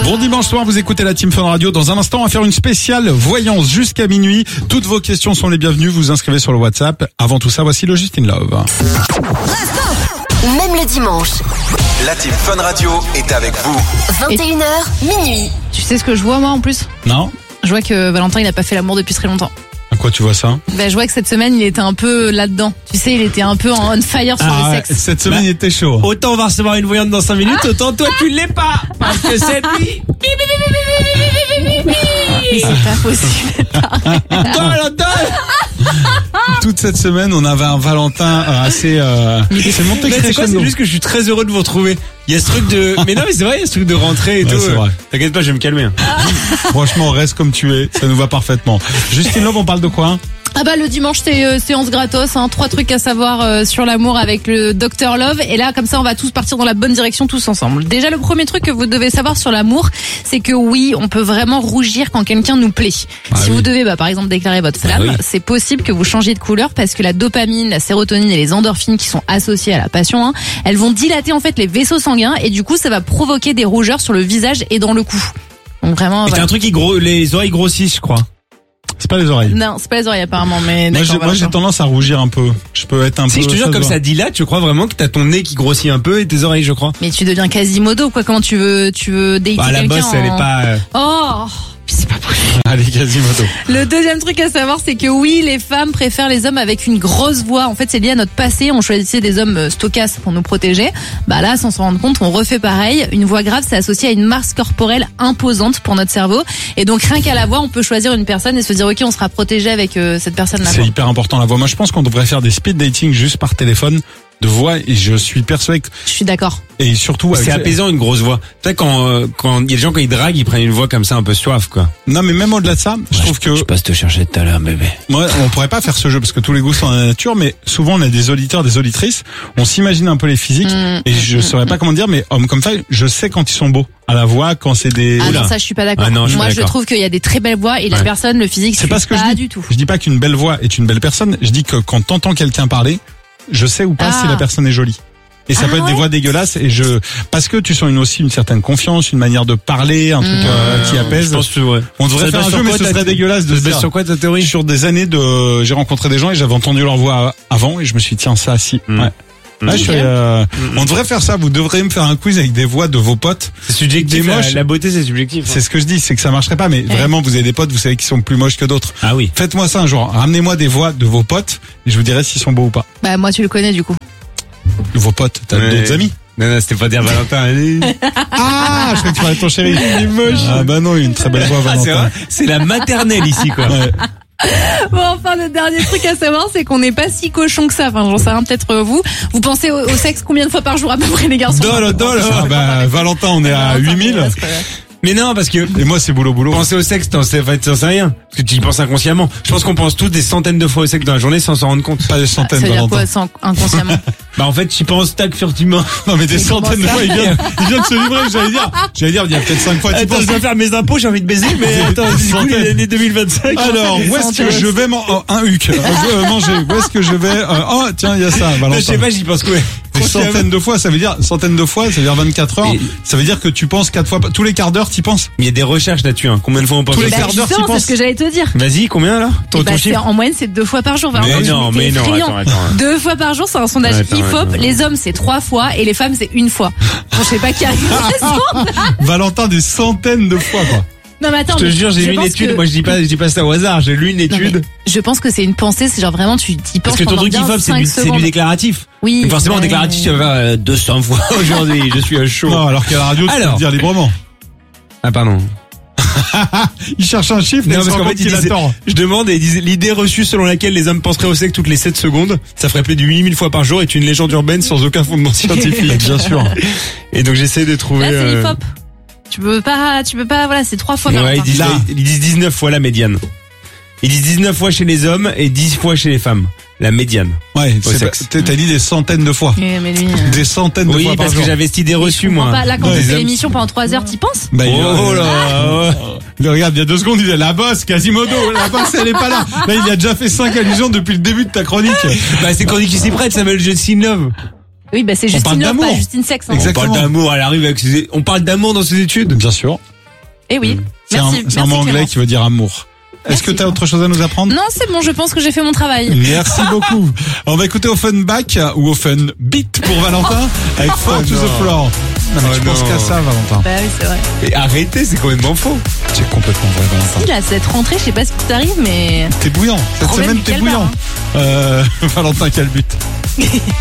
Bon dimanche soir, vous écoutez la Team Fun Radio. Dans un instant, on va faire une spéciale voyance jusqu'à minuit. Toutes vos questions sont les bienvenues. Vous vous inscrivez sur le WhatsApp. Avant tout ça, voici le Justin Love. Même le dimanche. La Team Fun Radio est avec vous. 21h, minuit. Tu sais ce que je vois moi en plus ? Non ? Je vois que Valentin il a pas fait l'amour depuis très longtemps. À quoi tu vois ça ? Ben, je vois que cette semaine il était un peu là-dedans. Tu sais, il était un peu en on fire sur le sexe. Cette semaine il était chaud. Autant on va recevoir une voyante dans 5 minutes, autant toi tu l'es pas. Parce que cette nuit. Mais c'est pas possible. Toute cette semaine, on avait un Valentin assez... C'est monté Mais c'est quoi, crescendo. c'est juste que je suis très heureux de vous retrouver. Il y a ce truc de... Mais non mais c'est vrai, il y a ce truc de rentrée et Ouais, tout. c'est vrai. T'inquiète pas, je vais me calmer. Franchement, reste comme tu es. Ça nous va parfaitement. Justin Love, on parle de quoi ? Ah bah le dimanche c'est séance gratos, 3 trucs à savoir sur l'amour avec le Dr Love. Et là comme ça on va tous partir dans la bonne direction tous ensemble. Déjà le premier truc que vous devez savoir sur l'amour, c'est que oui, on peut vraiment rougir quand quelqu'un nous plaît. Si vous devez par exemple déclarer votre flamme, c'est possible que vous changiez de couleur parce que la dopamine, la sérotonine et les endorphines qui sont associées à la passion, elles vont dilater en fait les vaisseaux sanguins et du coup ça va provoquer des rougeurs sur le visage et dans le cou. Donc vraiment. Et Voilà. t'as un truc les oreilles grossissent, je crois. C'est pas les oreilles. Non, c'est pas les oreilles apparemment, mais Moi, d'accord. j'ai tendance à rougir un peu. Je peux être un peu... Si je te jure, comme se ça voit. dilate, je crois vraiment que t'as ton nez qui grossit un peu et tes oreilles, je crois. Mais tu deviens Quasimodo, quoi. Comment tu veux dater Bah, la quelqu'un bosse, elle est pas... Oh, c'est pas possible. Allez, Quasimodo. Le deuxième truc à savoir, c'est que oui, les femmes préfèrent les hommes avec une grosse voix. En fait, c'est lié à notre passé. On choisissait des hommes stocasses pour nous protéger. Bah là, sans s'en rendre compte, on refait pareil. Une voix grave, c'est associé à une masse corporelle imposante pour notre cerveau. Et donc, rien qu'à la voix, on peut choisir une personne et se dire, ok, on sera protégé avec cette personne-là. C'est hyper important la voix. Moi, je pense qu'on devrait faire des speed dating juste par téléphone de voix et je suis persuadé que... Je suis d'accord. Et surtout avec... C'est apaisant une grosse voix. Tu sais quand il y a des gens quand ils draguent, ils prennent une voix comme ça un peu suave quoi. Non mais même au-delà de ça, je trouve que... Je passe te chercher tout à l'heure bébé. Moi, on pourrait pas faire ce jeu parce que tous les goûts sont dans la nature, mais souvent on a des auditeurs, des auditrices, on s'imagine un peu les physiques et je saurais pas comment dire, mais hommes comme ça, je sais quand ils sont beaux à la voix, quand c'est des... Ah Oula. non, ça, je suis pas d'accord. Ah non, je suis Moi, je d'accord. trouve qu'il y a des très belles voix et la Ouais. personne, le physique, C'est pas ce que je pas dis. du tout. Je dis pas qu'une belle voix est une belle personne, je dis que quand t'entends quelqu'un parler, je sais ou pas Ah. si la personne est jolie. Et ça Ah peut être des ouais voix dégueulasses et parce que tu sens aussi une certaine confiance, une manière de parler, un truc qui apaise. Je pense que ouais. On devrait Ça faire base un sur jeu, mais quoi ce ta- serait dégueulasse de Ça se se base dire. sur quoi ta théorie? Sur des années j'ai rencontré des gens et j'avais entendu leur voix avant et je me suis dit tiens ça si. Ouais. Ouais, je suis, on devrait faire ça. Vous devriez me faire un quiz avec des voix de vos potes. C'est subjectif. Des moches. La beauté c'est subjectif. C'est ce que je dis, c'est que ça marcherait pas. Mais vraiment, vous avez des potes, vous savez qui sont plus moches que d'autres. Ah oui. Faites-moi ça un jour. Ramenez-moi des voix de vos potes et je vous dirai s'ils sont beaux ou pas. Bah, moi, tu le connais, du coup. Vos potes, t'as Ouais. d'autres amis? Non, c'était pas dire Valentin. Allez. Ah, je crois que tu parlais de ton chéri. Il est moche. Ah bah non, une très belle voix, Ah, c'est Valentin. vrai. C'est la maternelle ici quoi. Ouais. Bon, enfin, le dernier truc à savoir, c'est qu'on n'est pas si cochon que ça. Enfin, j'en sais rien, peut-être vous. Vous pensez au sexe combien de fois par jour à peu près, les garçons? Ah bah, Valentin, on est à 8000. Mais non parce que Et moi, c'est boulot. penser au sexe, t'en sais rien. Parce que tu y penses inconsciemment. Je pense qu'on pense tous des centaines de fois au sexe dans la journée sans s'en rendre compte. Pas des Ça centaines, veut dire Valentin. quoi, sans, inconsciemment? Bah en fait, tu penses tac furtivement. Non, mais des Mais centaines de comment fois, ça il vient de se livrer, j'allais dire, il y a peut-être 5 fois, tu Attends, penses. je dois faire mes impôts, j'ai envie de baiser, mais attends, du coup, il est l'année 2025. Alors, où est-ce que je vais un huc manger? Où est-ce que je vais oh tiens, il y a ça, Valentin. Je sais pas, j'y pense quoi. Des centaines de fois, ça veut dire 24 heures. Et- Ça veut dire que tu penses 4 fois, tous les quarts d'heure, t'y penses. Il y a des recherches là-dessus, hein. Combien de fois on pense Tous au les sexe? quarts d'heure, justement, t'y c'est penses. ce que j'allais te dire. Vas-y, combien là? Ton Bah, c'est, chiffre? en moyenne, c'est 2 fois par jour. Mais Vraiment, non, j'étais effrayant. attends. 2 fois par jour, c'est un sondage Attends, IFOP. attends. Les hommes, c'est 3 fois et les femmes, c'est 1 fois. Bon, je sais pas qui a raison. Valentin, des centaines de fois, quoi. Non, mais attends. Je te jure, j'ai je lu une pense étude. que- Moi, je dis pas ça au hasard. J'ai lu une Non, mais étude. je pense que c'est une pensée, c'est genre vraiment, tu y penses Parce que ton pendant truc bien IFOP, 5 c'est du secondes. déclaratif. Oui. Donc forcément, en mais- déclaratif, tu vas faire 200 fois aujourd'hui. Je suis chaud. Non, alors qu'à la radio, tu peux Alors. le dire librement. Ah, pardon. Il cherche un chiffre, mais Non, il se parce rend qu'en compte fait, qu'il a tort. je demande et ils disent l'idée reçue selon laquelle les hommes penseraient au sexe toutes les 7 secondes, ça ferait plus de 8000 fois par jour est une légende urbaine sans aucun fondement scientifique. Bien sûr. Et donc j'essaie de trouver. Là, c'est IFOP. Tu peux pas, voilà, c'est 3 fois par Ouais, jour. ils disent 19 fois la médiane. Ils disent 19 fois chez les hommes et 10 fois chez les femmes. La médiane. Ouais, Au sexe. t'as dit des centaines de fois. Mais lui, Des centaines de Oui, fois par parce que jour. j'avais cette idée reçue, comprends moi. pas. Là, quand Ouais, tu les fais hommes- l'émission pendant 3 heures, t'y penses? Bah, Oh là. regarde, il y a 2 secondes, il est la bosse, Quasimodo. La bosse, elle est pas là. Là, il a déjà fait 5 allusions depuis le début de ta chronique. Bah, c'est chronique qui s'y prête, ça s'appelle Justin Love. Oui, bah c'est parle Justine Love, d'amour. pas Justine Sexe. Hein. Exactement. On parle d'amour, elle arrive avec on parle d'amour dans ses études. Bien sûr. Eh oui. C'est Merci. un mot anglais Clémence. qui veut dire amour. Est-ce que tu as autre chose à nous apprendre? Non, c'est bon, je pense que j'ai fait mon travail. Merci beaucoup. On va écouter Offenbach ou Offenbeat pour Valentin avec Fall to the Floor. Non, mais Oh tu penses non. qu'à ça, Valentin. Bah oui, c'est vrai. Et arrêtez, c'est complètement faux. C'est complètement vrai, Valentin. Si, là, cette rentrée, je sais pas ce qui t'arrive, mais... T'es bouillant. Cette Problème semaine, du t'es calbar, bouillant. Valentin, quel but?